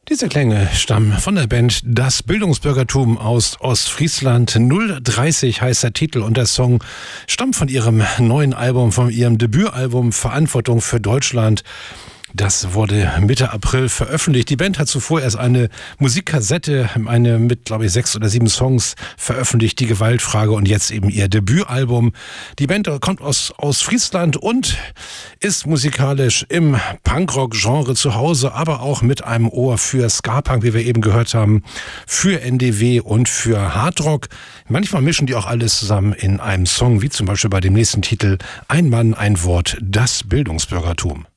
Diese Klänge stammen von der Band Das Bildungsbürgertum aus Ostfriesland. 030 heißt der Titel und der Song stammt von ihrem neuen Album, von ihrem Debütalbum Verantwortung für Deutschland. Das wurde Mitte April veröffentlicht. Die Band hat zuvor erst eine Musikkassette, eine mit, glaube ich, 6 oder 7 Songs veröffentlicht, Die Gewaltfrage, und jetzt eben ihr Debütalbum. Die Band kommt aus Friesland und ist musikalisch im Punkrock-Genre zu Hause, aber auch mit einem Ohr für Ska-Punk, wie wir eben gehört haben, für NDW und für Hardrock. Manchmal mischen die auch alles zusammen in einem Song, wie zum Beispiel bei dem nächsten Titel Ein Mann, ein Wort, das Bildungsbürgertum.